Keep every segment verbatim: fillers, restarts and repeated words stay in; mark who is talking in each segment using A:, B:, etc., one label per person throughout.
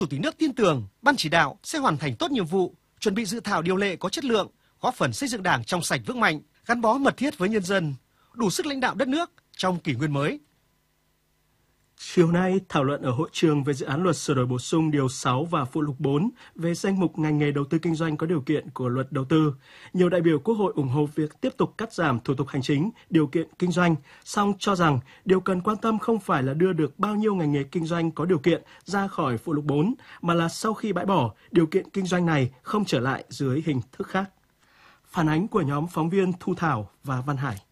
A: Chủ tịch nước tin tưởng Ban chỉ đạo sẽ hoàn thành tốt nhiệm vụ, chuẩn bị dự thảo điều lệ có chất lượng, góp phần xây dựng Đảng trong sạch vững mạnh, gắn bó mật thiết với nhân dân, đủ sức lãnh đạo đất nước trong kỷ nguyên mới.
B: Chiều nay, thảo luận ở hội trường về dự án luật sửa đổi bổ sung điều sáu và phụ lục bốn về danh mục ngành nghề đầu tư kinh doanh có điều kiện của luật đầu tư. Nhiều đại biểu Quốc hội ủng hộ việc tiếp tục cắt giảm thủ tục hành chính, điều kiện kinh doanh, song cho rằng điều cần quan tâm không phải là đưa được bao nhiêu ngành nghề kinh doanh có điều kiện ra khỏi phụ lục bốn, mà là sau khi bãi bỏ, điều kiện kinh doanh này không trở lại dưới hình thức khác. Phản ánh của nhóm phóng viên Thu Thảo và Văn Hải.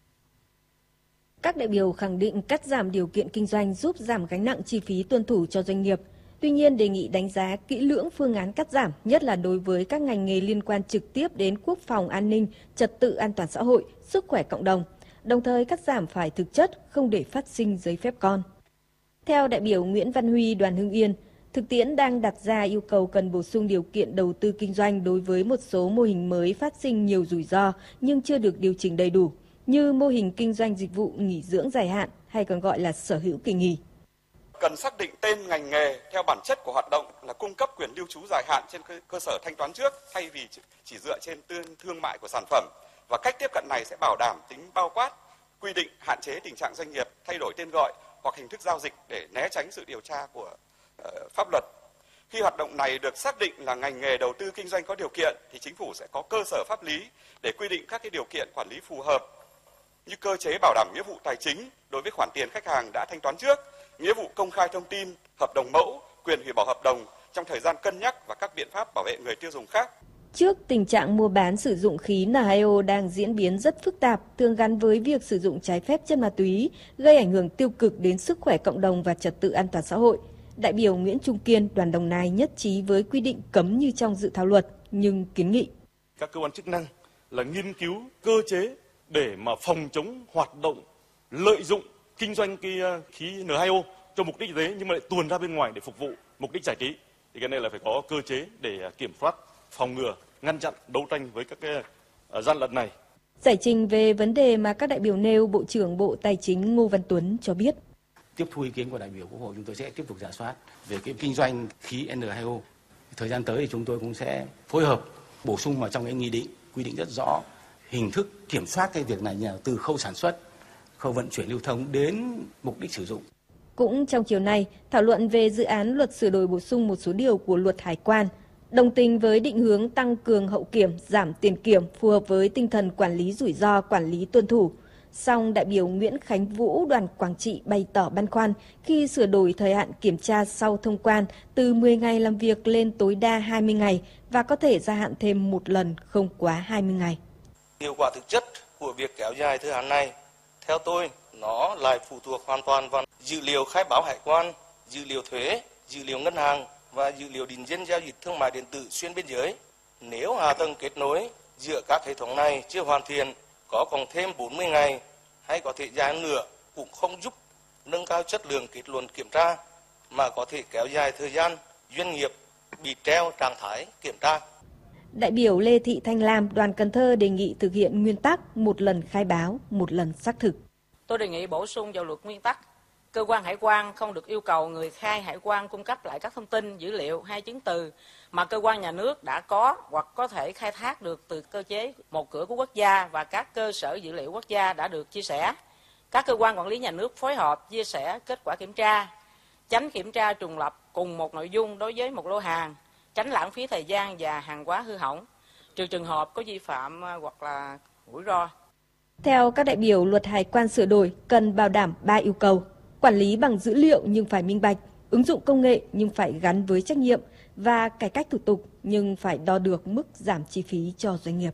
C: Các đại biểu khẳng định cắt giảm điều kiện kinh doanh giúp giảm gánh nặng chi phí tuân thủ cho doanh nghiệp. Tuy nhiên, đề nghị đánh giá kỹ lưỡng phương án cắt giảm, nhất là đối với các ngành nghề liên quan trực tiếp đến quốc phòng an ninh, trật tự an toàn xã hội, sức khỏe cộng đồng. Đồng thời cắt giảm phải thực chất, không để phát sinh giấy phép con. Theo đại biểu Nguyễn Văn Huy, đoàn Hưng Yên, thực tiễn đang đặt ra yêu cầu cần bổ sung điều kiện đầu tư kinh doanh đối với một số mô hình mới phát sinh nhiều rủi ro nhưng chưa được điều chỉnh đầy đủ, như mô hình kinh doanh dịch vụ nghỉ dưỡng dài hạn hay còn gọi là sở hữu kỳ nghỉ.
D: Cần xác định tên ngành nghề theo bản chất của hoạt động là cung cấp quyền lưu trú dài hạn trên cơ sở thanh toán trước thay vì chỉ dựa trên thương mại của sản phẩm, và cách tiếp cận này sẽ bảo đảm tính bao quát, quy định hạn chế tình trạng doanh nghiệp thay đổi tên gọi hoặc hình thức giao dịch để né tránh sự điều tra của uh, pháp luật. Khi hoạt động này được xác định là ngành nghề đầu tư kinh doanh có điều kiện thì chính phủ sẽ có cơ sở pháp lý để quy định các cái điều kiện quản lý phù hợp, như cơ chế bảo đảm nghĩa vụ tài chính đối với khoản tiền khách hàng đã thanh toán trước, nghĩa vụ công khai thông tin, hợp đồng mẫu, quyền hủy bỏ hợp đồng trong thời gian cân nhắc và các biện pháp bảo vệ người tiêu dùng khác.
C: Trước tình trạng mua bán sử dụng khí N hai O đang diễn biến rất phức tạp, thường gắn với việc sử dụng trái phép chất ma túy, gây ảnh hưởng tiêu cực đến sức khỏe cộng đồng và trật tự an toàn xã hội, đại biểu Nguyễn Trung Kiên, đoàn Đồng Nai nhất trí với quy định cấm như trong dự thảo luật, nhưng kiến nghị
E: các cơ quan chức năng là nghiên cứu cơ chế để mà phòng chống hoạt động lợi dụng kinh doanh cái khí N hai O cho mục đích y tế nhưng mà lại tuồn ra bên ngoài để phục vụ mục đích giải trí. Thì cái này là phải có cơ chế để kiểm soát, phòng ngừa, ngăn chặn, đấu tranh với các cái gian lận này.
C: Giải trình về vấn đề mà các đại biểu nêu, Bộ trưởng Bộ Tài chính Ngô Văn Tuấn cho biết.
F: Tiếp thu ý kiến của đại biểu Quốc hội, chúng tôi sẽ tiếp tục rà soát về cái kinh doanh khí N hai O. Thời gian tới thì chúng tôi cũng sẽ phối hợp bổ sung vào trong cái nghị định, quy định rất rõ hình thức kiểm soát cái việc này như từ khâu sản xuất, khâu vận chuyển lưu thông đến mục đích sử dụng.
C: Cũng trong chiều nay, thảo luận về dự án luật sửa đổi bổ sung một số điều của luật hải quan, đồng tình với định hướng tăng cường hậu kiểm, giảm tiền kiểm phù hợp với tinh thần quản lý rủi ro, quản lý tuân thủ. Song đại biểu Nguyễn Khánh Vũ, đoàn Quảng Trị bày tỏ băn khoăn khi sửa đổi thời hạn kiểm tra sau thông quan từ mười ngày làm việc lên tối đa hai mươi ngày và có thể gia hạn thêm một lần không quá hai mươi ngày.
G: Hiệu quả thực chất của việc kéo dài thời hạn này, theo tôi, nó lại phụ thuộc hoàn toàn vào dữ liệu khai báo hải quan, dữ liệu thuế, dữ liệu ngân hàng và dữ liệu định danh giao dịch thương mại điện tử xuyên biên giới. Nếu hạ tầng kết nối giữa các hệ thống này chưa hoàn thiện, có còn thêm bốn mươi ngày hay có thể dài nữa cũng không giúp nâng cao chất lượng kết luận kiểm tra, mà có thể kéo dài thời gian doanh nghiệp bị treo trạng thái kiểm tra.
C: Đại biểu Lê Thị Thanh Lam, đoàn Cần Thơ đề nghị thực hiện nguyên tắc một lần khai báo, một lần xác thực.
H: Tôi đề nghị bổ sung vào luật nguyên tắc, cơ quan hải quan không được yêu cầu người khai hải quan cung cấp lại các thông tin, dữ liệu hay chứng từ mà cơ quan nhà nước đã có hoặc có thể khai thác được từ cơ chế một cửa của quốc gia và các cơ sở dữ liệu quốc gia đã được chia sẻ. Các cơ quan quản lý nhà nước phối hợp chia sẻ kết quả kiểm tra, tránh kiểm tra trùng lập cùng một nội dung đối với một lô hàng, tránh lãng phí thời gian và hàng hóa hư hỏng, trừ trường hợp có vi phạm hoặc là rủi ro.
C: Theo các đại biểu, luật hải quan sửa đổi cần bảo đảm ba yêu cầu: quản lý bằng dữ liệu nhưng phải minh bạch, ứng dụng công nghệ nhưng phải gắn với trách nhiệm và cải cách thủ tục nhưng phải đo được mức giảm chi phí cho doanh nghiệp.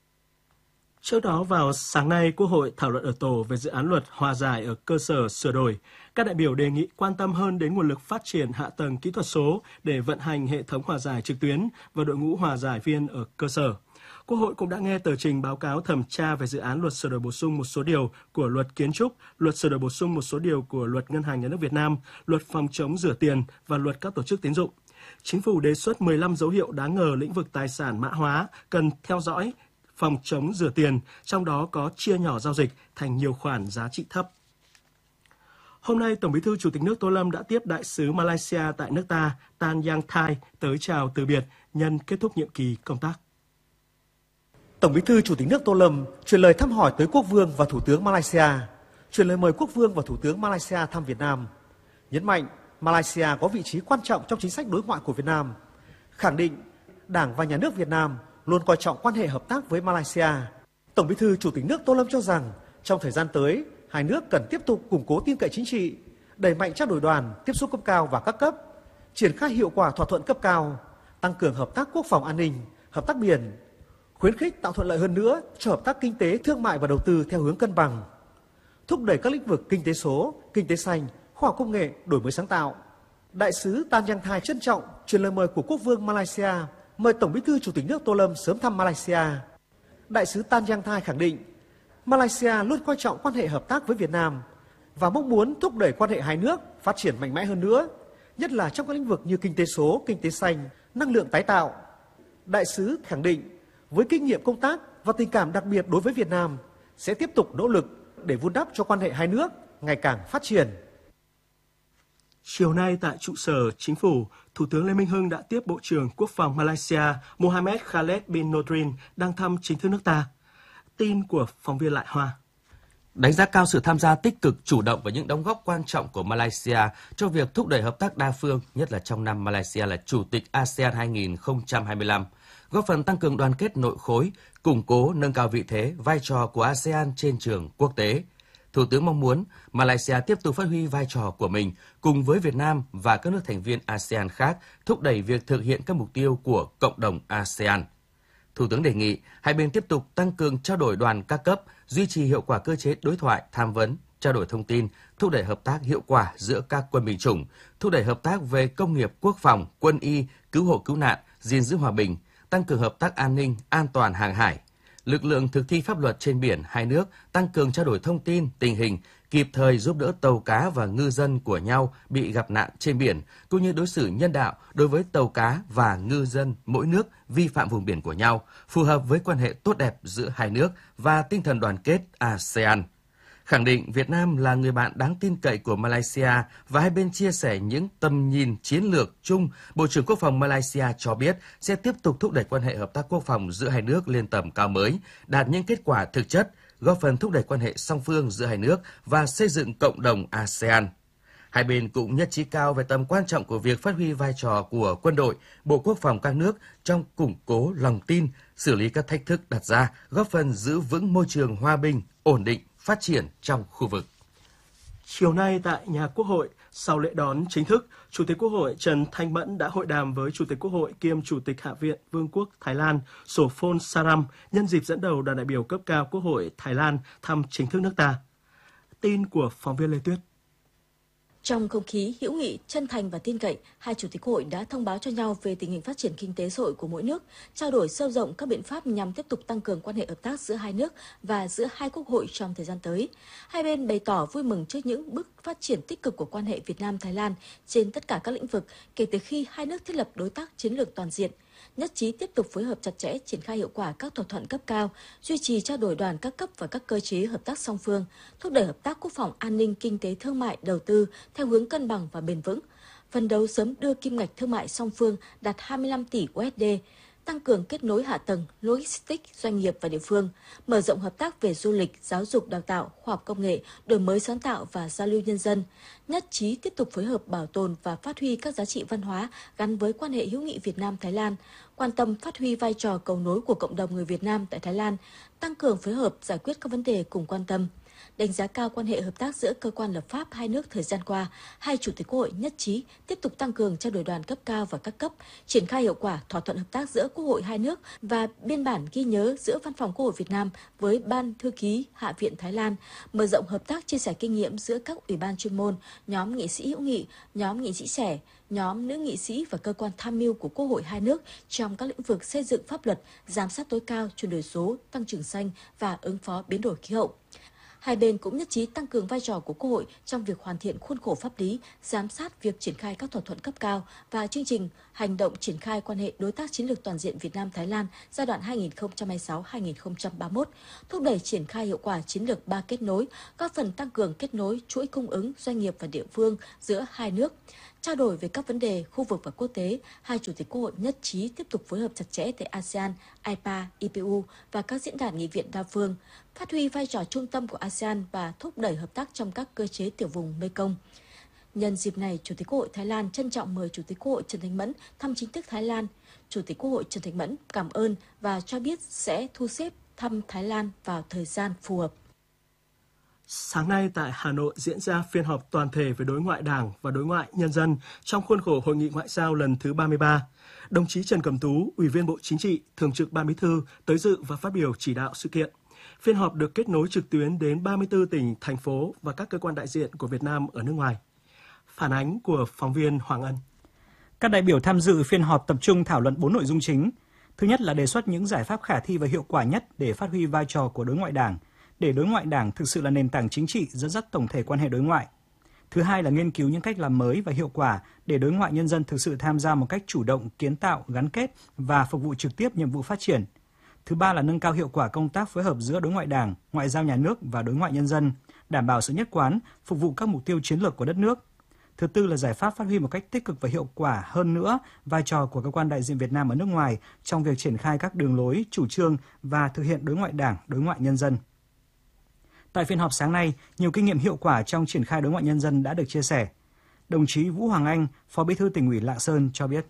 B: Trước đó vào sáng nay, Quốc hội thảo luận ở tổ về dự án luật hòa giải ở cơ sở sửa đổi. Các đại biểu đề nghị quan tâm hơn đến nguồn lực phát triển hạ tầng kỹ thuật số để vận hành hệ thống hòa giải trực tuyến và đội ngũ hòa giải viên ở cơ sở. Quốc hội cũng đã nghe tờ trình báo cáo thẩm tra về dự án luật sửa đổi bổ sung một số điều của luật kiến trúc, luật sửa đổi bổ sung một số điều của luật Ngân hàng Nhà nước Việt Nam, luật phòng chống rửa tiền và luật các tổ chức tín dụng. Chính phủ đề xuất mười lăm dấu hiệu đáng ngờ lĩnh vực tài sản mã hóa cần theo dõi, phòng chống rửa tiền, trong đó có chia nhỏ giao dịch thành nhiều khoản giá trị thấp. Hôm nay, Tổng Bí thư Chủ tịch nước Tô Lâm đã tiếp đại sứ Malaysia tại nước ta Tan Yang Thai tới chào từ biệt nhân kết thúc nhiệm kỳ công tác.
A: Tổng Bí thư Chủ tịch nước Tô Lâm truyền lời thăm hỏi tới Quốc vương và Thủ tướng Malaysia, truyền lời mời Quốc vương và Thủ tướng Malaysia thăm Việt Nam, nhấn mạnh Malaysia có vị trí quan trọng trong chính sách đối ngoại của Việt Nam, khẳng định Đảng và Nhà nước Việt Nam luôn coi trọng quan hệ hợp tác với Malaysia. Tổng Bí thư Chủ tịch nước Tô Lâm cho rằng trong thời gian tới, hai nước cần tiếp tục củng cố tin cậy chính trị, đẩy mạnh trao đổi đoàn, tiếp xúc cấp cao và các cấp, triển khai hiệu quả thỏa thuận cấp cao, tăng cường hợp tác quốc phòng an ninh, hợp tác biển, khuyến khích tạo thuận lợi hơn nữa cho hợp tác kinh tế, thương mại và đầu tư theo hướng cân bằng, thúc đẩy các lĩnh vực kinh tế số, kinh tế xanh, khoa học công nghệ, đổi mới sáng tạo. Đại sứ Tan Yang Thai trân trọng truyền lời mời của Quốc vương Malaysia mời Tổng Bí thư Chủ tịch nước Tô Lâm sớm thăm Malaysia. Đại sứ Tan Yang Thai khẳng định Malaysia luôn coi trọng quan hệ hợp tác với Việt Nam và mong muốn thúc đẩy quan hệ hai nước phát triển mạnh mẽ hơn nữa, nhất là trong các lĩnh vực như kinh tế số, kinh tế xanh, năng lượng tái tạo. Đại sứ khẳng định với kinh nghiệm công tác và tình cảm đặc biệt đối với Việt Nam sẽ tiếp tục nỗ lực để vun đắp cho quan hệ hai nước ngày càng phát triển.
B: Chiều nay tại trụ sở Chính phủ, Thủ tướng Lê Minh Hưng đã tiếp Bộ trưởng Quốc phòng Malaysia Mohammed Khaled bin Nordin đang thăm chính thức nước ta. Tin của phóng viên Lại Hoa.
I: Đánh giá cao sự tham gia tích cực, chủ động và những đóng góp quan trọng của Malaysia cho việc thúc đẩy hợp tác đa phương, nhất là trong năm Malaysia là Chủ tịch a sê an hai không hai lăm, góp phần tăng cường đoàn kết nội khối, củng cố, nâng cao vị thế, vai trò của a sê an trên trường quốc tế. Thủ tướng mong muốn Malaysia tiếp tục phát huy vai trò của mình cùng với Việt Nam và các nước thành viên a sê an khác thúc đẩy việc thực hiện các mục tiêu của cộng đồng a sê an. Thủ tướng đề nghị hai bên tiếp tục tăng cường trao đổi đoàn các cấp, duy trì hiệu quả cơ chế đối thoại, tham vấn, trao đổi thông tin, thúc đẩy hợp tác hiệu quả giữa các quân binh chủng, thúc đẩy hợp tác về công nghiệp quốc phòng, quân y, cứu hộ cứu nạn, gìn giữ hòa bình, tăng cường hợp tác an ninh, an toàn hàng hải. Lực lượng thực thi pháp luật trên biển hai nước tăng cường trao đổi thông tin, tình hình, kịp thời giúp đỡ tàu cá và ngư dân của nhau bị gặp nạn trên biển, cũng như đối xử nhân đạo đối với tàu cá và ngư dân mỗi nước vi phạm vùng biển của nhau, phù hợp với quan hệ tốt đẹp giữa hai nước và tinh thần đoàn kết a sê an. Khẳng định Việt Nam là người bạn đáng tin cậy của Malaysia và hai bên chia sẻ những tầm nhìn chiến lược chung, Bộ trưởng Quốc phòng Malaysia cho biết sẽ tiếp tục thúc đẩy quan hệ hợp tác quốc phòng giữa hai nước lên tầm cao mới, đạt những kết quả thực chất, góp phần thúc đẩy quan hệ song phương giữa hai nước và xây dựng cộng đồng a sê an. Hai bên cũng nhất trí cao về tầm quan trọng của việc phát huy vai trò của quân đội, Bộ Quốc phòng các nước trong củng cố lòng tin, xử lý các thách thức đặt ra, góp phần giữ vững môi trường hòa bình, ổn định, phát triển trong khu vực.
B: Chiều nay tại nhà Quốc hội, sau lễ đón chính thức, Chủ tịch Quốc hội Trần Thanh Mẫn đã hội đàm với Chủ tịch Quốc hội kiêm Chủ tịch Hạ viện Vương quốc Thái Lan Sophon Saram nhân dịp dẫn đầu đoàn đại biểu cấp cao Quốc hội Thái Lan thăm chính thức nước ta. Tin của phóng viên Lê Tuyết.
C: Trong không khí hữu nghị, chân thành và tin cậy, hai chủ tịch Quốc hội đã thông báo cho nhau về tình hình phát triển kinh tế xã hội của mỗi nước, trao đổi sâu rộng các biện pháp nhằm tiếp tục tăng cường quan hệ hợp tác giữa hai nước và giữa hai quốc hội trong thời gian tới. Hai bên bày tỏ vui mừng trước những bước phát triển tích cực của quan hệ Việt Nam-Thái Lan trên tất cả các lĩnh vực kể từ khi hai nước thiết lập đối tác chiến lược toàn diện. Nhất trí tiếp tục phối hợp chặt chẽ triển khai hiệu quả các thỏa thuận cấp cao, duy trì trao đổi đoàn các cấp và các cơ chế hợp tác song phương, thúc đẩy hợp tác quốc phòng an ninh, kinh tế thương mại, đầu tư theo hướng cân bằng và bền vững, phấn đấu sớm đưa kim ngạch thương mại song phương đạt hai mươi lăm tỷ đô la, tăng cường kết nối hạ tầng, logistics, doanh nghiệp và địa phương, mở rộng hợp tác về du lịch, giáo dục, đào tạo, khoa học công nghệ, đổi mới sáng tạo và giao lưu nhân dân. Nhất trí tiếp tục phối hợp bảo tồn và phát huy các giá trị văn hóa gắn với quan hệ hữu nghị Việt Nam-Thái Lan, quan tâm phát huy vai trò cầu nối của cộng đồng người Việt Nam tại Thái Lan, tăng cường phối hợp giải quyết các vấn đề cùng quan tâm. Đánh giá cao quan hệ hợp tác giữa cơ quan lập pháp hai nước thời gian qua, hai chủ tịch Quốc hội nhất trí tiếp tục tăng cường trao đổi đoàn cấp cao và các cấp, triển khai hiệu quả thỏa thuận hợp tác giữa Quốc hội hai nước và biên bản ghi nhớ giữa Văn phòng Quốc hội Việt Nam với Ban Thư ký Hạ viện Thái Lan, mở rộng hợp tác chia sẻ kinh nghiệm giữa các ủy ban chuyên môn, nhóm nghị sĩ hữu nghị, nhóm nghị sĩ trẻ, nhóm nữ nghị sĩ và cơ quan tham mưu của Quốc hội hai nước trong các lĩnh vực xây dựng pháp luật, giám sát tối cao, chuyển đổi số, tăng trưởng xanh và ứng phó biến đổi khí hậu.
J: Hai bên cũng nhất trí tăng cường vai trò của Quốc hội trong việc hoàn thiện khuôn khổ pháp lý, giám sát việc triển khai các thỏa thuận cấp cao và chương trình hành động triển khai quan hệ đối tác chiến lược toàn diện Việt Nam-Thái Lan giai đoạn hai nghìn không trăm hai mươi sáu đến hai nghìn không trăm ba mươi mốt, thúc đẩy triển khai hiệu quả chiến lược ba kết nối, góp phần tăng cường kết nối chuỗi cung ứng doanh nghiệp và địa phương giữa hai nước. Trao đổi về các vấn đề khu vực và quốc tế, hai chủ tịch Quốc hội nhất trí tiếp tục phối hợp chặt chẽ tại a sê an, i pê a, i pê u và các diễn đàn nghị viện đa phương, phát huy vai trò trung tâm của a sê an và thúc đẩy hợp tác trong các cơ chế tiểu vùng Mekong. Nhân dịp này, Chủ tịch Quốc hội Thái Lan trân trọng mời Chủ tịch Quốc hội Trần Thanh Mẫn thăm chính thức Thái Lan. Chủ tịch Quốc hội Trần Thanh Mẫn cảm ơn và cho biết sẽ thu xếp thăm Thái Lan vào thời gian phù hợp.
B: Sáng nay tại Hà Nội diễn ra phiên họp toàn thể về đối ngoại Đảng và đối ngoại nhân dân trong khuôn khổ Hội nghị Ngoại giao lần thứ ba mươi ba. Đồng chí Trần Cẩm Tú, Ủy viên Bộ Chính trị, Thường trực Ban Bí thư tới dự và phát biểu chỉ đạo sự kiện. Phiên họp được kết nối trực tuyến đến ba mươi tư tỉnh, thành phố và các cơ quan đại diện của Việt Nam ở nước ngoài. Phản ánh của phóng viên Hoàng Ân.
K: Các đại biểu tham dự phiên họp tập trung thảo luận bốn nội dung chính. Thứ nhất là đề xuất những giải pháp khả thi và hiệu quả nhất để phát huy vai trò của đối ngoại Đảng, để đối ngoại Đảng thực sự là nền tảng chính trị dẫn dắt tổng thể quan hệ đối ngoại. Thứ hai là nghiên cứu những cách làm mới và hiệu quả để đối ngoại nhân dân thực sự tham gia một cách chủ động, kiến tạo, gắn kết và phục vụ trực tiếp nhiệm vụ phát triển. Thứ ba là nâng cao hiệu quả công tác phối hợp giữa đối ngoại Đảng, ngoại giao nhà nước và đối ngoại nhân dân, đảm bảo sự nhất quán, phục vụ các mục tiêu chiến lược của đất nước. Thứ tư là giải pháp phát huy một cách tích cực và hiệu quả hơn nữa vai trò của cơ quan đại diện Việt Nam ở nước ngoài trong việc triển khai các đường lối, chủ trương và thực hiện đối ngoại Đảng, đối ngoại nhân dân. Tại phiên họp sáng nay, nhiều kinh nghiệm hiệu quả trong triển khai đối ngoại nhân dân đã được chia sẻ. Đồng chí Vũ Hoàng Anh, Phó Bí thư Tỉnh ủy Lạng Sơn cho biết.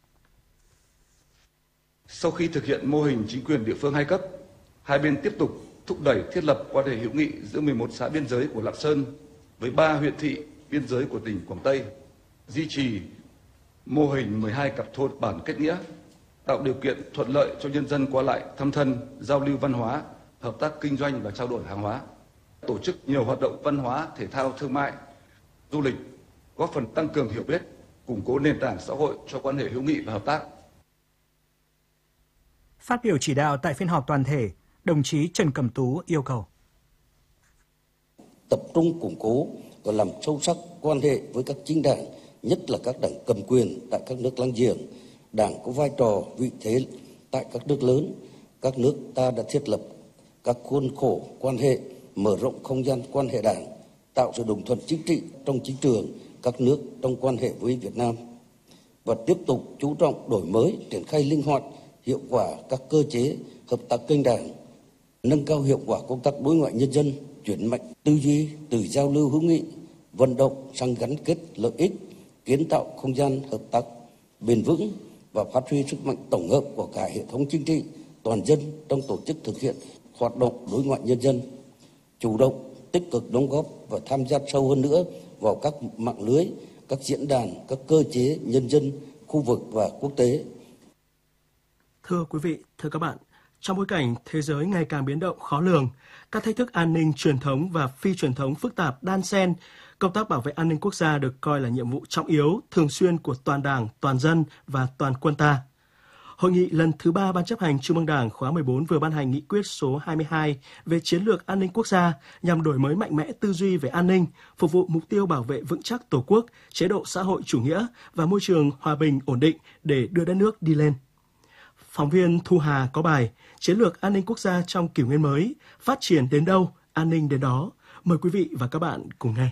L: Sau khi thực hiện mô hình chính quyền địa phương hai cấp, hai bên tiếp tục thúc đẩy thiết lập quan hệ hữu nghị giữa mười một xã biên giới của Lạng Sơn với ba huyện thị biên giới của tỉnh Quảng Tây, duy trì mô hình mười hai cặp thôn bản kết nghĩa, tạo điều kiện thuận lợi cho nhân dân qua lại thăm thân, giao lưu văn hóa, hợp tác kinh doanh và trao đổi hàng hóa, tổ chức nhiều hoạt động văn hóa, thể thao, thương mại, du lịch, góp phần tăng cường hiểu biết, củng cố nền tảng xã hội cho quan hệ hữu nghị và hợp tác.
K: Phát biểu chỉ đạo tại phiên họp toàn thể, đồng chí Trần Cẩm Tú yêu cầu
M: tập trung củng cố và làm sâu sắc quan hệ với các chính đảng, nhất là các đảng cầm quyền tại các nước láng giềng. Đảng có vai trò, vị thế tại các nước lớn. Các nước ta đã thiết lập các khuôn khổ quan hệ, mở rộng không gian quan hệ đảng, tạo sự đồng thuận chính trị trong chính trường các nước trong quan hệ với Việt Nam và tiếp tục chú trọng đổi mới, triển khai linh hoạt, hiệu quả các cơ chế hợp tác kênh đảng, nâng cao hiệu quả công tác đối ngoại nhân dân, chuyển mạnh tư duy từ giao lưu hữu nghị, vận động sang gắn kết lợi ích, kiến tạo không gian hợp tác bền vững và phát huy sức mạnh tổng hợp của cả hệ thống chính trị toàn dân trong tổ chức thực hiện hoạt động đối ngoại nhân dân, chủ động tích cực đóng góp và tham gia sâu hơn nữa vào các mạng lưới, các diễn đàn, các cơ chế nhân dân, khu vực và quốc tế.
B: Thưa quý vị, thưa các bạn, trong bối cảnh thế giới ngày càng biến động khó lường, các thách thức an ninh truyền thống và phi truyền thống phức tạp đan xen, công tác bảo vệ an ninh quốc gia được coi là nhiệm vụ trọng yếu, thường xuyên của toàn Đảng, toàn dân và toàn quân ta. Hội nghị lần thứ ba Ban chấp hành Trung ương Đảng khóa mười bốn vừa ban hành nghị quyết số hai mươi hai về chiến lược an ninh quốc gia nhằm đổi mới mạnh mẽ tư duy về an ninh, phục vụ mục tiêu bảo vệ vững chắc Tổ quốc, chế độ xã hội chủ nghĩa và môi trường hòa bình ổn định để đưa đất nước đi lên. Phóng viên Thu Hà có bài Chiến lược an ninh quốc gia trong kỷ nguyên mới, phát triển đến đâu, an ninh đến đó. Mời quý vị và các bạn cùng nghe.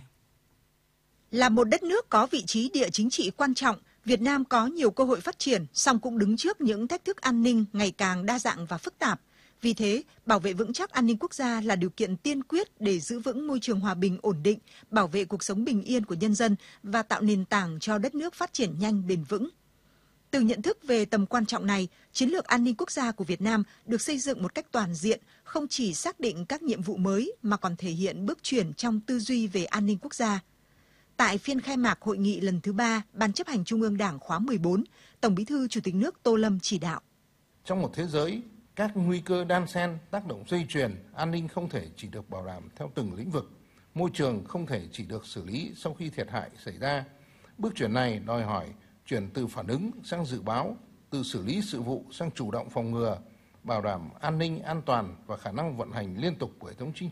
N: Là một đất nước có vị trí địa chính trị quan trọng, Việt Nam có nhiều cơ hội phát triển, song cũng đứng trước những thách thức an ninh ngày càng đa dạng và phức tạp. Vì thế, bảo vệ vững chắc an ninh quốc gia là điều kiện tiên quyết để giữ vững môi trường hòa bình ổn định, bảo vệ cuộc sống bình yên của nhân dân và tạo nền tảng cho đất nước phát triển nhanh bền vững. Từ nhận thức về tầm quan trọng này, chiến lược an ninh quốc gia của Việt Nam được xây dựng một cách toàn diện, không chỉ xác định các nhiệm vụ mới mà còn thể hiện bước chuyển trong tư duy về an ninh quốc gia. Tại phiên khai mạc hội nghị lần thứ ba Ban chấp hành Trung ương Đảng khóa mười bốn, Tổng Bí thư Chủ tịch nước Tô Lâm chỉ đạo.
O: Trong một thế giới, các nguy cơ đan xen, tác động dây chuyền, an ninh không thể chỉ được bảo đảm theo từng lĩnh vực, môi trường không thể chỉ được xử lý sau khi thiệt hại xảy ra. Bước chuyển này đòi hỏi chuyển từ phản ứng sang dự báo, từ xử lý sự vụ sang chủ động phòng ngừa, bảo đảm an ninh, an toàn và khả năng vận hành liên tục của hệ thống chính trị,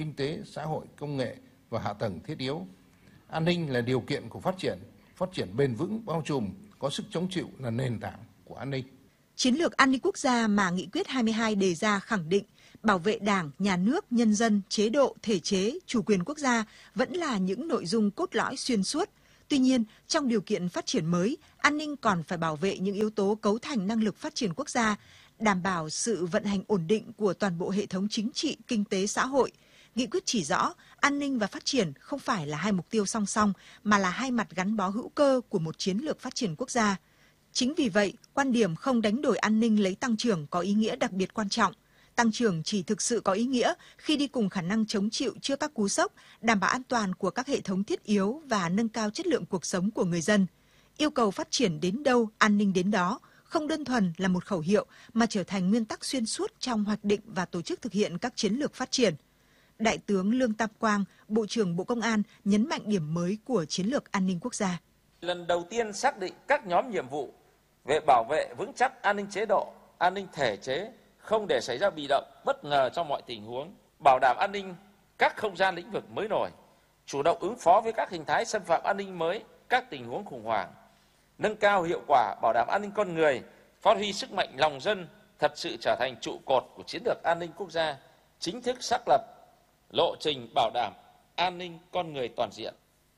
O: kinh tế, xã hội, công nghệ và hạ tầng thiết yếu. An ninh là điều kiện của phát triển, phát triển bền vững, bao trùm, có sức chống chịu là nền tảng của an ninh.
N: Chiến lược an ninh quốc gia mà Nghị quyết hai mươi hai đề ra khẳng định bảo vệ Đảng, Nhà nước, nhân dân, chế độ, thể chế, chủ quyền quốc gia vẫn là những nội dung cốt lõi xuyên suốt. Tuy nhiên, trong điều kiện phát triển mới, an ninh còn phải bảo vệ những yếu tố cấu thành năng lực phát triển quốc gia, đảm bảo sự vận hành ổn định của toàn bộ hệ thống chính trị, kinh tế, xã hội. Nghị quyết chỉ rõ, an ninh và phát triển không phải là hai mục tiêu song song, mà là hai mặt gắn bó hữu cơ của một chiến lược phát triển quốc gia. Chính vì vậy, quan điểm không đánh đổi an ninh lấy tăng trưởng có ý nghĩa đặc biệt quan trọng. Tăng trưởng chỉ thực sự có ý nghĩa khi đi cùng khả năng chống chịu trước các cú sốc, đảm bảo an toàn của các hệ thống thiết yếu và nâng cao chất lượng cuộc sống của người dân. Yêu cầu phát triển đến đâu, an ninh đến đó, không đơn thuần là một khẩu hiệu mà trở thành nguyên tắc xuyên suốt trong hoạch định và tổ chức thực hiện các chiến lược phát triển. Đại tướng Lương Tam Quang, Bộ trưởng Bộ Công an nhấn mạnh điểm mới của chiến lược an ninh quốc gia.
P: Lần đầu tiên xác định các nhóm nhiệm vụ về bảo vệ vững chắc an ninh chế độ, an ninh thể chế, không để xảy ra bị động, bất ngờ trong mọi tình huống, bảo đảm an ninh các không gian lĩnh vực mới nổi, chủ động ứng phó với các hình thái xâm phạm an ninh mới, các tình huống khủng hoảng, nâng cao hiệu quả bảo đảm an ninh con người, phát huy sức mạnh lòng dân, thật sự trở thành trụ cột của chiến lược an ninh quốc gia, chính thức xác lập lộ trình bảo đảm an ninh con người toàn diện.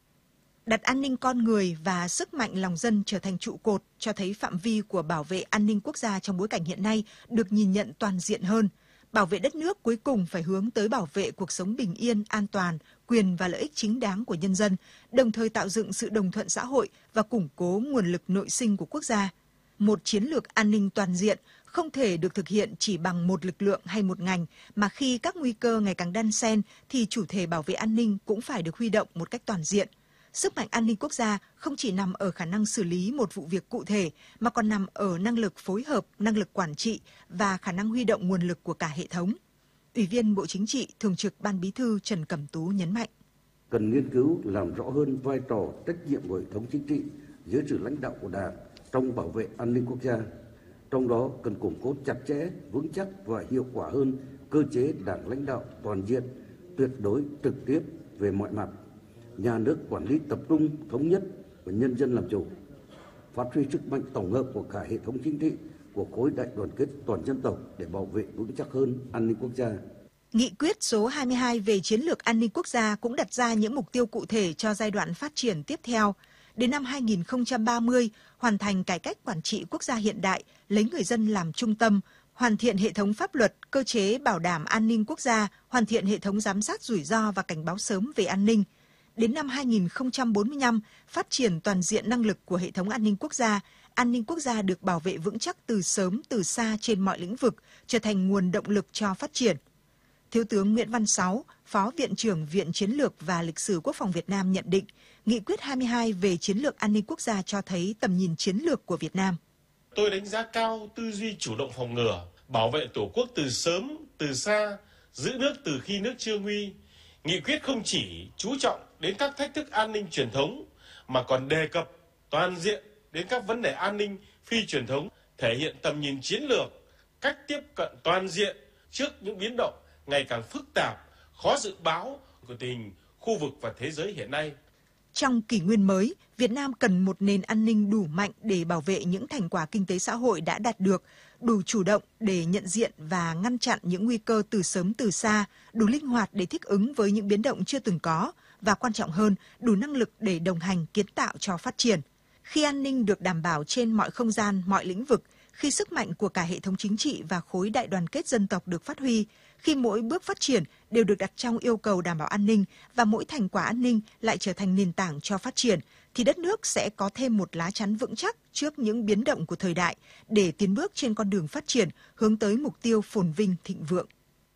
N: Đặt an ninh con người và sức mạnh lòng dân trở thành trụ cột cho thấy phạm vi của bảo vệ an ninh quốc gia trong bối cảnh hiện nay được nhìn nhận toàn diện hơn. Bảo vệ đất nước cuối cùng phải hướng tới bảo vệ cuộc sống bình yên, an toàn, quyền và lợi ích chính đáng của nhân dân, đồng thời tạo dựng sự đồng thuận xã hội và củng cố nguồn lực nội sinh của quốc gia. Một chiến lược an ninh toàn diện không thể được thực hiện chỉ bằng một lực lượng hay một ngành, mà khi các nguy cơ ngày càng đan xen thì chủ thể bảo vệ an ninh cũng phải được huy động một cách toàn diện. Sức mạnh an ninh quốc gia không chỉ nằm ở khả năng xử lý một vụ việc cụ thể, mà còn nằm ở năng lực phối hợp, năng lực quản trị và khả năng huy động nguồn lực của cả hệ thống. Ủy viên Bộ Chính trị, Thường trực Ban Bí thư Trần Cẩm Tú nhấn mạnh.
M: Cần nghiên cứu làm rõ hơn vai trò, trách nhiệm của hệ thống chính trị dưới sự lãnh đạo của Đảng trong bảo vệ an ninh quốc gia. Trong đó cần củng cố chặt chẽ, vững chắc và hiệu quả hơn cơ chế Đảng lãnh đạo toàn diện, tuyệt đối trực tiếp về mọi mặt. Nhà nước quản lý tập trung, thống nhất và nhân dân làm chủ, phát huy sức mạnh tổng hợp của cả hệ thống chính trị, của khối đại đoàn kết toàn dân tộc để bảo vệ vững chắc hơn an ninh quốc gia.
N: Nghị quyết số hai mươi hai về chiến lược an ninh quốc gia cũng đặt ra những mục tiêu cụ thể cho giai đoạn phát triển tiếp theo. Đến năm hai nghìn không trăm ba mươi, hoàn thành cải cách quản trị quốc gia hiện đại, lấy người dân làm trung tâm, hoàn thiện hệ thống pháp luật, cơ chế bảo đảm an ninh quốc gia, hoàn thiện hệ thống giám sát rủi ro và cảnh báo sớm về an ninh. Đến năm hai nghìn không trăm bốn mươi lăm, phát triển toàn diện năng lực của hệ thống an ninh quốc gia, an ninh quốc gia được bảo vệ vững chắc từ sớm từ xa trên mọi lĩnh vực, trở thành nguồn động lực cho phát triển. Thiếu tướng Nguyễn Văn Sáu, Phó Viện trưởng Viện Chiến lược và Lịch sử Quốc phòng Việt Nam nhận định, Nghị quyết hai mươi hai về chiến lược an ninh quốc gia cho thấy tầm nhìn chiến lược của Việt Nam.
Q: Tôi đánh giá cao tư duy chủ động phòng ngừa, bảo vệ Tổ quốc từ sớm, từ xa, giữ nước từ khi nước chưa nguy. Nghị quyết không chỉ chú trọng đến các thách thức an ninh truyền thống, mà còn đề cập toàn diện đến các vấn đề an ninh phi truyền thống, thể hiện tầm nhìn chiến lược, cách tiếp cận toàn diện trước những biến động ngày càng phức tạp, khó dự báo của tình hình khu vực và thế giới hiện nay.
N: Trong kỷ nguyên mới, Việt Nam cần một nền an ninh đủ mạnh để bảo vệ những thành quả kinh tế xã hội đã đạt được, đủ chủ động để nhận diện và ngăn chặn những nguy cơ từ sớm từ xa, đủ linh hoạt để thích ứng với những biến động chưa từng có, và quan trọng hơn, đủ năng lực để đồng hành kiến tạo cho phát triển. Khi an ninh được đảm bảo trên mọi không gian, mọi lĩnh vực, khi sức mạnh của cả hệ thống chính trị và khối đại đoàn kết dân tộc được phát huy, khi mỗi bước phát triển đều được đặt trong yêu cầu đảm bảo an ninh và mỗi thành quả an ninh lại trở thành nền tảng cho phát triển, thì đất nước sẽ có thêm một lá chắn vững chắc trước những biến động của thời đại để tiến bước trên con đường phát triển hướng tới mục tiêu phồn vinh thịnh vượng.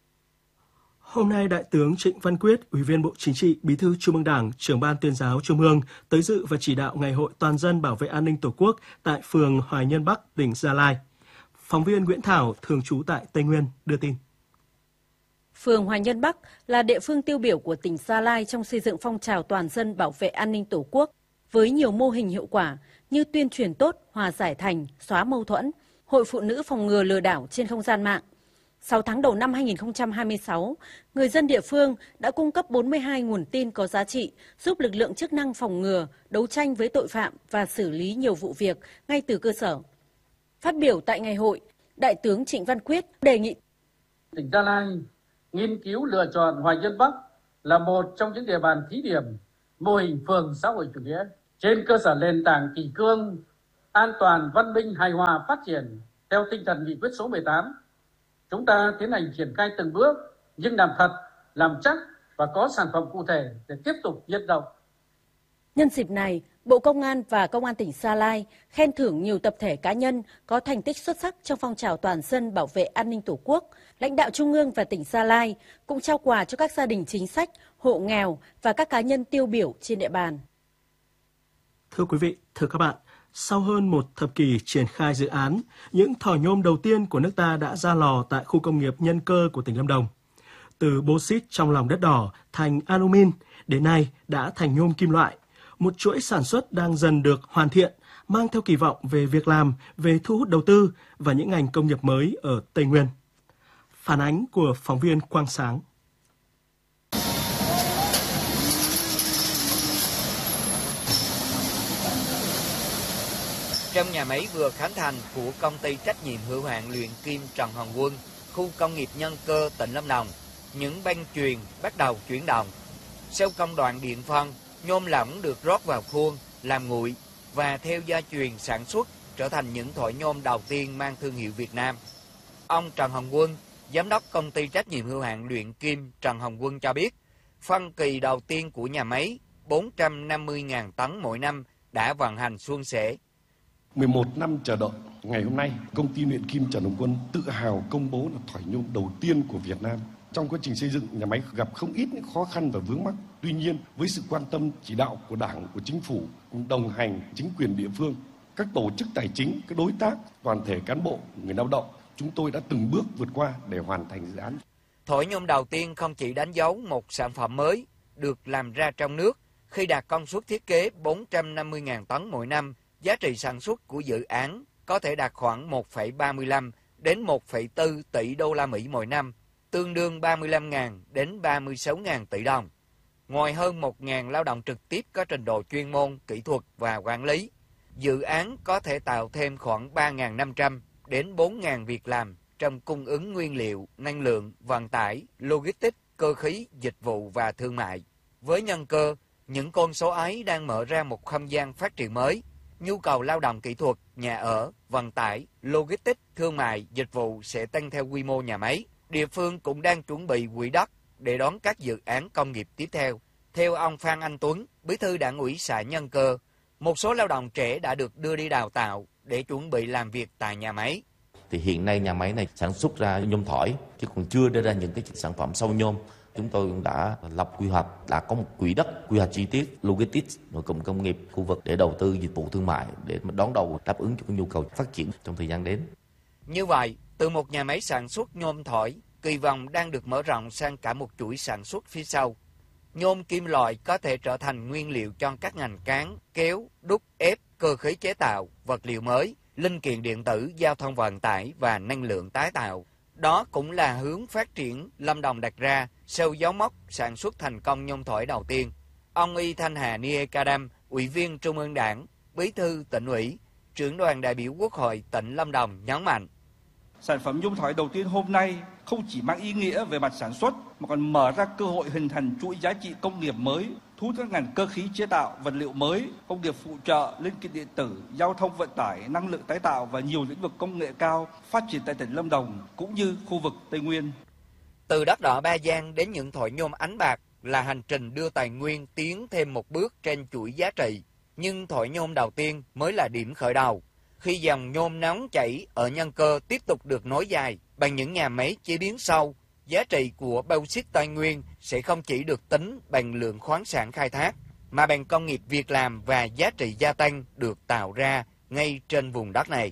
B: Hôm nay, Đại tướng Trịnh Văn Quyết, Ủy viên Bộ Chính trị, Bí thư Trung ương Đảng, Trưởng ban Tuyên giáo Trung ương tới dự và chỉ đạo Ngày hội toàn dân bảo vệ an ninh Tổ quốc tại phường Hoài Nhân Bắc, tỉnh Gia Lai. Phóng viên Nguyễn Thảo, thường trú tại Tây Nguyên, đưa tin.
R: Phường Hoài Nhân Bắc là địa phương tiêu biểu của tỉnh Gia Lai trong xây dựng phong trào toàn dân bảo vệ an ninh Tổ quốc, với nhiều mô hình hiệu quả như tuyên truyền tốt, hòa giải thành, xóa mâu thuẫn, hội phụ nữ phòng ngừa lừa đảo trên không gian mạng. sáu tháng đầu năm hai nghìn không trăm hai mươi sáu, người dân địa phương đã cung cấp bốn mươi hai nguồn tin có giá trị, giúp lực lượng chức năng phòng ngừa, đấu tranh với tội phạm và xử lý nhiều vụ việc ngay từ cơ sở. Phát biểu tại ngày hội, Đại tướng Trịnh Văn Quyết đề nghị
S: tỉnh Gia Lai nghiên cứu lựa chọn Hoài Nhơn Bắc là một trong những địa bàn thí điểm mô hình phường xã hội chủ nghĩa trên cơ sở nền tảng kỷ cương, an toàn, văn minh, hài hòa, phát triển theo tinh thần nghị quyết số mười tám. Chúng ta tiến hành triển khai từng bước, nhưng làm thật, làm chắc và có sản phẩm cụ thể để tiếp tục nhân rộng.
R: Nhân dịp này, Bộ Công an và Công an tỉnh Gia Lai khen thưởng nhiều tập thể cá nhân có thành tích xuất sắc trong phong trào toàn dân bảo vệ an ninh Tổ quốc. Lãnh đạo Trung ương và tỉnh Gia Lai cũng trao quà cho các gia đình chính sách, hộ nghèo và các cá nhân tiêu biểu trên địa bàn.
B: Thưa quý vị, thưa các bạn, sau hơn một thập kỷ triển khai dự án, những thỏi nhôm đầu tiên của nước ta đã ra lò tại khu công nghiệp Nhân Cơ của tỉnh Lâm Đồng. Từ bô xít trong lòng đất đỏ thành alumin, đến nay đã thành nhôm kim loại. Một chuỗi sản xuất đang dần được hoàn thiện, mang theo kỳ vọng về việc làm, về thu hút đầu tư và những ngành công nghiệp mới ở Tây Nguyên. Phản ánh của phóng viên Quang Sáng.
T: Trong nhà máy vừa khánh thành của công ty trách nhiệm hữu hạn luyện kim Trần Hồng Quân, khu công nghiệp Nhân Cơ, tỉnh Lâm Đồng, những băng chuyền bắt đầu chuyển động. Sau công đoạn điện phân, nhôm lỏng được rót vào khuôn, làm nguội và theo gia truyền sản xuất trở thành những thỏi nhôm đầu tiên mang thương hiệu Việt Nam. Ông Trần Hồng Quân, giám đốc công ty trách nhiệm hữu hạn luyện kim Trần Hồng Quân cho biết, phân kỳ đầu tiên của nhà máy bốn trăm năm mươi nghìn tấn mỗi năm đã vận hành suôn sẻ.
U: mười một năm chờ đợi, ngày hôm nay, công ty luyện kim Trần Hồng Quân tự hào công bố là thỏi nhôm đầu tiên của Việt Nam. Trong quá trình xây dựng, nhà máy gặp không ít những khó khăn và vướng mắc. Tuy nhiên, với sự quan tâm chỉ đạo của Đảng, của Chính phủ, cùng đồng hành chính quyền địa phương, các tổ chức tài chính, các đối tác, toàn thể cán bộ, người lao động, chúng tôi đã từng bước vượt qua để hoàn thành dự án.
T: Thỏi nhôm đầu tiên không chỉ đánh dấu một sản phẩm mới được làm ra trong nước. Khi đạt công suất thiết kế bốn trăm năm mươi nghìn tấn mỗi năm, giá trị sản xuất của dự án có thể đạt khoảng một phẩy ba mươi lăm đến một phẩy bốn tỷ đô la Mỹ mỗi năm, tương đương ba mươi lăm nghìn đến ba mươi sáu nghìn tỷ đồng. Ngoài hơn một nghìn lao động trực tiếp có trình độ chuyên môn, kỹ thuật và quản lý, dự án có thể tạo thêm khoảng ba nghìn năm trăm đến bốn nghìn việc làm trong cung ứng nguyên liệu, năng lượng, vận tải, logistics, cơ khí, dịch vụ và thương mại. Với Nhân Cơ, những con số ấy đang mở ra một không gian phát triển mới. Nhu cầu lao động kỹ thuật, nhà ở, vận tải, logistics, thương mại, dịch vụ sẽ tăng theo quy mô nhà máy. Địa phương cũng đang chuẩn bị quỹ đất để đón các dự án công nghiệp tiếp theo. Theo ông Phan Anh Tuấn, Bí thư Đảng ủy xã Nhân Cơ, một số lao động trẻ đã được đưa đi đào tạo để chuẩn bị làm việc tại nhà máy.
V: Thì hiện nay nhà máy này sản xuất ra nhôm thỏi chứ còn chưa đưa ra những cái sản phẩm sau nhôm. Chúng tôi cũng đã lập quy hoạch, đã có một quỹ đất, quy hoạch chi tiết, logistics, rồi cụm công nghiệp, khu vực để đầu tư dịch vụ thương mại để đón đầu đáp ứng cho nhu cầu phát triển trong thời gian đến.
T: Như vậy, từ một nhà máy sản xuất nhôm thỏi, kỳ vọng đang được mở rộng sang cả một chuỗi sản xuất phía sau. Nhôm kim loại có thể trở thành nguyên liệu cho các ngành cán, kéo, đúc, ép, cơ khí chế tạo, vật liệu mới, linh kiện điện tử, giao thông vận tải và năng lượng tái tạo. Đó cũng là hướng phát triển Lâm Đồng đặt ra sau dấu mốc sản xuất thành công nhôm thỏi đầu tiên. Ông Y Thanh Hà Nie Kadam, Ủy viên Trung ương Đảng, Bí thư Tỉnh ủy, Trưởng đoàn đại biểu Quốc hội tỉnh Lâm Đồng nhấn mạnh.
W: Sản phẩm nhôm thỏi đầu tiên hôm nay không chỉ mang ý nghĩa về mặt sản xuất mà còn mở ra cơ hội hình thành chuỗi giá trị công nghiệp mới, thu hút các ngành cơ khí chế tạo, vật liệu mới, công nghiệp phụ trợ, linh kiện điện tử, giao thông vận tải, năng lượng tái tạo và nhiều lĩnh vực công nghệ cao phát triển tại tỉnh Lâm Đồng cũng như khu vực Tây Nguyên.
T: Từ đất đỏ Ba Giang đến những thỏi nhôm ánh bạc là hành trình đưa tài nguyên tiến thêm một bước trên chuỗi giá trị. Nhưng thỏi nhôm đầu tiên mới là điểm khởi đầu. Khi dòng nhôm nóng chảy ở Nhân Cơ tiếp tục được nối dài bằng những nhà máy chế biến sâu, giá trị của bauxit Tây Nguyên sẽ không chỉ được tính bằng lượng khoáng sản khai thác, mà bằng công nghiệp việc làm và giá trị gia tăng được tạo ra ngay trên vùng đất này.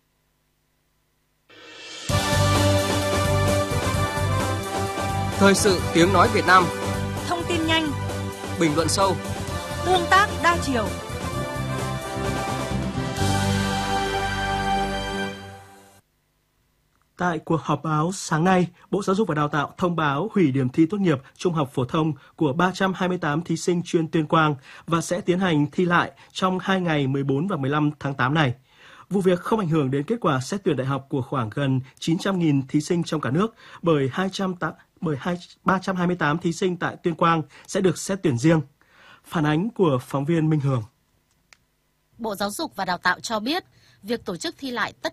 X: Thời sự tiếng nói Việt Nam.
Y: Thông tin nhanh,
X: bình luận sâu,
Y: tương tác đa chiều.
B: Tại cuộc họp báo sáng nay, Bộ Giáo dục và Đào tạo thông báo hủy điểm thi tốt nghiệp trung học phổ thông của ba trăm hai mươi tám thí sinh chuyên Tuyên Quang và sẽ tiến hành thi lại trong hai ngày mười bốn và mười lăm tháng tám này. Vụ việc không ảnh hưởng đến kết quả xét tuyển đại học của khoảng gần chín trăm nghìn thí sinh trong cả nước bởi, hai trăm, bởi ba trăm hai mươi tám thí sinh tại Tuyên Quang sẽ được xét tuyển riêng. Phản ánh của phóng viên Minh Hường.
D: Bộ Giáo dục và Đào tạo cho biết, việc tổ chức thi lại tất